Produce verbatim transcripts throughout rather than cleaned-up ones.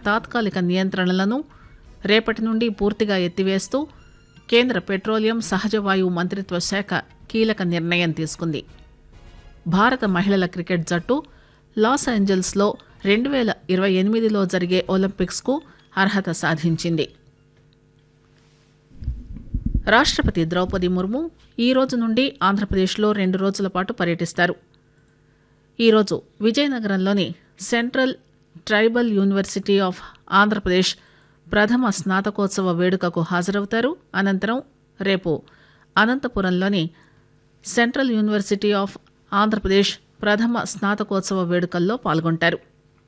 తాత్కాలిక నియంత్రణలను రేపటి నుండి పూర్తిగా ఎత్తివేస్తూ కేంద్ర పెట్రోలియం సహజ వాయువు మంత్రిత్వ శాఖ కీలక నిర్ణయం తీసుకుంది. భారత మహిళల క్రికెట్ జట్టు లాస్ ఏంజల్స్లో రెండు వేల ఇరవై ఎనిమిదిలో జరిగే ఒలింపిక్స్కు అర్హత సాధించింది. రాష్ట్రపతి ద్రౌపది ముర్ము ఈ రోజు నుండి ఆంధ్రప్రదేశ్లో రెండు రోజుల పాటు పర్యటిస్తారు. ఈరోజు విజయనగరంలోని central tribal university of Andhra Pradesh ప్రథమ స్నాతకోత్సవ వేడుకకు హాజరవుతారు. అనంతరం రేపు అనంతపురంలోని సెంట్రల్ యూనివర్సిటీ ఆఫ్ ఆంధ్రప్రదేశ్ ప్రథమ స్నాతకోత్సవ వేడుకల్లో పాల్గొంటారు.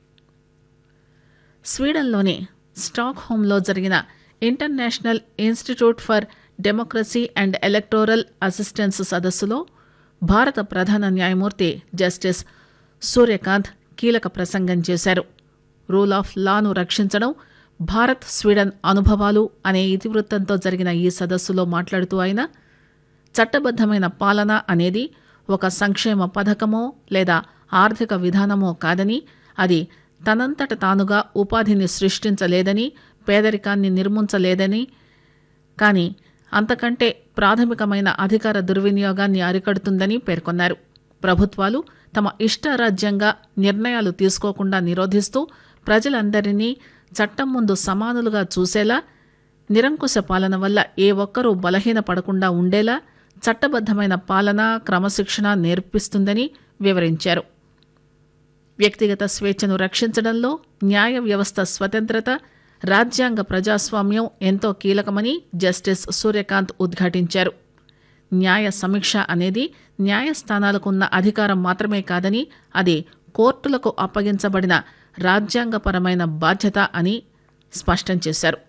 స్వీడన్లోని స్టాక్ హోమ్లో జరిగిన international institute for democracy and electoral assistance సదస్సులో భారత ప్రధాన న్యాయమూర్తి జస్టిస్ సూర్యకాంత్ కీలక ప్రసంగం చేశారు. రూల్ ఆఫ్ లాను రక్షించడం, భారత్ స్వీడన్ అనుభవాలు అనే ఇతివృత్తంతో జరిగిన ఈ సదస్సులో మాట్లాడుతూ ఆయన చట్టబద్దమైన పాలన అనేది ఒక సంక్షేమ పథకమో లేదా ఆర్థిక విధానమో కాదని, అది తనంతట తానుగా ఉపాధిని సృష్టించలేదని, పేదరికాన్ని నిర్మించలేదని, కానీ అంతకంటే ప్రాథమికమైన అధికార దుర్వినియోగాన్ని అరికడుతుందని పేర్కొన్నారు. ప్రభుత్వాలు తమ ఇష్టారాజ్యంగా నిర్ణయాలు తీసుకోకుండా నిరోధిస్తూ ప్రజలందరినీ చట్టం ముందు సమానులుగా చూసేలా, నిరంకుశ పాలన వల్ల ఏ ఒక్కరూ బలహీనపడకుండా ఉండేలా చట్టబద్దమైన పాలన, క్రమశిక్షణ నేర్పిస్తుందని వివరించారు. వ్యక్తిగత స్వేచ్ఛను రక్షించడంలో న్యాయ వ్యవస్థ స్వతంత్రత, రాజ్యాంగ ప్రజాస్వామ్యం ఎంతో కీలకమని జస్టిస్ సూర్యకాంత్ ఉద్ఘాటించారు. న్యాయ సమీక్ష అనేది న్యాయస్థానాలకున్న అధికారం మాత్రమే కాదని, అది కోర్టులకు అప్పగించబడిన రాజ్యాంగపరమైన బాధ్యత అని స్పష్టం చేశారు.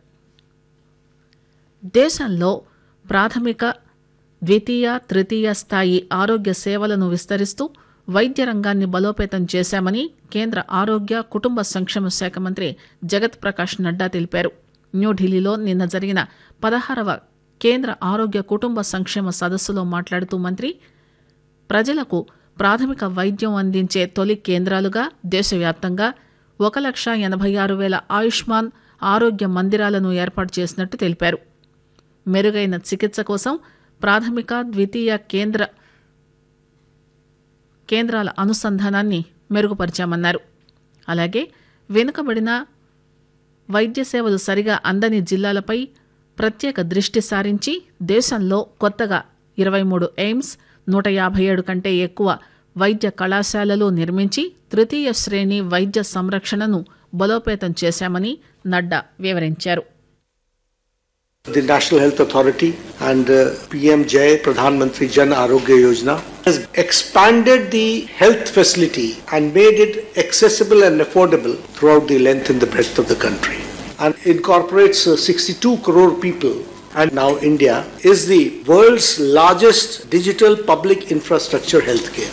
దేశంలో ప్రాథమిక, ద్వితీయ, తృతీయ స్థాయి ఆరోగ్య సేవలను విస్తరిస్తూ వైద్య రంగాన్ని బలోపేతం చేశామని కేంద్ర ఆరోగ్య కుటుంబ సంక్షేమ శాఖ మంత్రి జగత్ ప్రకాష్ నడ్డా తెలిపారు. న్యూఢిల్లీలో నిన్న జరిగిన పదహారవ కేంద్ర ఆరోగ్య కుటుంబ సంక్షేమ సదస్సులో మాట్లాడుతూ మంత్రి ప్రజలకు ప్రాథమిక వైద్యం అందించే తొలి కేంద్రాలుగా దేశవ్యాప్తంగా ఒక లక్ష ఎనభై ఆరు వేల ఆయుష్మాన్ ఆరోగ్య మందిరాలను ఏర్పాటు చేసినట్టు తెలిపారు. మెరుగైన చికిత్స కోసం ప్రాథమిక, ద్వితీయ కేంద్ర కేంద్రాల అనుసంధానాన్ని మెరుగుపరిచామన్నారు. అలాగే వెనుకబడిన వైద్య సేవలు సరిగా అందని జిల్లాలపై ప్రత్యేక దృష్టి సారించి దేశంలో కొత్తగా ఇరవై మూడు ఎయిమ్స్, నూట యాభై ఏడు కంటే ఎక్కువ వైద్య కళాశాలలు నిర్మించి తృతీయ శ్రేణి వైద్య సంరక్షణను బలోపేతం చేశామని నడ్డా వివరించారు. The National Health Authority and uh, P M J Pradhan Mantri Jan Arogya Yojana has expanded the health facility and made it accessible and affordable throughout the length and the breadth of the country, and incorporates uh, sixty-two crore people. And now India is the world's largest digital public infrastructure healthcare.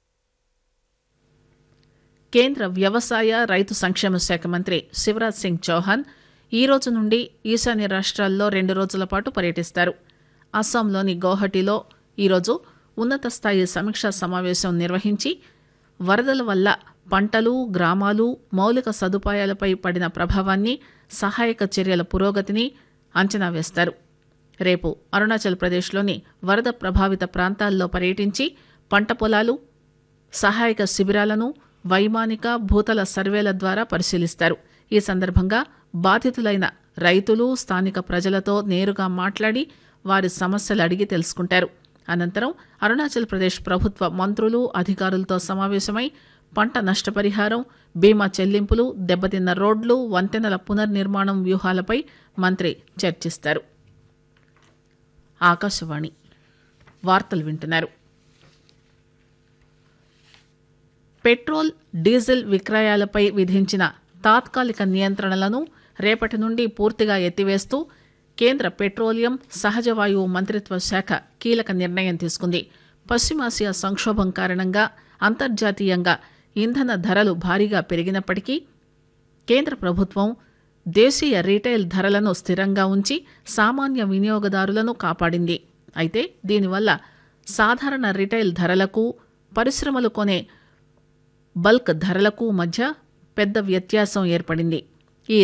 కేంద్ర వ్యవసాయ రైతు సంక్షేమ శాఖ మంత్రి శివరాజ్ సింగ్ చౌహాన్ ఈ రోజు నుండి ఈశాన్య రాష్ట్రాల్లో రెండు రోజుల పాటు పర్యటిస్తారు. అస్సాంలోని గౌహటిలో ఈరోజు ఉన్నత స్థాయి సమీక్షా సమావేశం నిర్వహించి వరదల వల్ల పంటలు, గ్రామాలు, మౌలిక సదుపాయాలపై పడిన ప్రభావాన్ని, సహాయక చర్యల పురోగతిని అంచనా వేస్తారు. రేపు అరుణాచల్ ప్రదేశ్లోని వరద ప్రభావిత ప్రాంతాల్లో పర్యటించి పంట పొలాలు, సహాయక శిబిరాలను వైమానిక, భూతల సర్వేల ద్వారా పరిశీలిస్తారు. ఈ సందర్భంగా బాధితులైన రైతులు, స్థానిక ప్రజలతో నేరుగా మాట్లాడి వారి సమస్యలు అడిగి తెలుసుకుంటారు. అనంతరం అరుణాచల్ ప్రదేశ్ ప్రభుత్వ మంత్రులు, అధికారులతో సమావేశమై పంట నష్టపరిహారం, బీమా చెల్లింపులు, దెబ్బతిన్న రోడ్లు, వంతెనల పునర్నిర్మాణం వ్యూహాలపై మంత్రి చర్చిస్తారు. ఆకాశవాణి వార్తలు వింటున్నారు. పెట్రోల్, డీజిల్ విక్రయాలపై విధించిన తాత్కాలిక నియంత్రణలను రేపటి నుండి పూర్తిగా ఎత్తివేస్తూ కేంద్ర పెట్రోలియం, సహజ వాయువు మంత్రిత్వ శాఖ కీలక నిర్ణయం తీసుకుంది. పశ్చిమాసియా సంక్షోభం కారణంగా అంతర్జాతీయంగా ఇంధన ధరలు భారీగా పెరిగినప్పటికీ కేంద్ర ప్రభుత్వం దేశీయ రీటైల్ ధరలను స్థిరంగా ఉంచి సామాన్య వినియోగదారులను కాపాడింది. అయితే దీనివల్ల సాధారణ రీటైల్ ధరలకు, పరిశ్రమలు కొనే బల్క్ ధరలకు మధ్య పెద్ద వ్యత్యాసం ఏర్పడింది.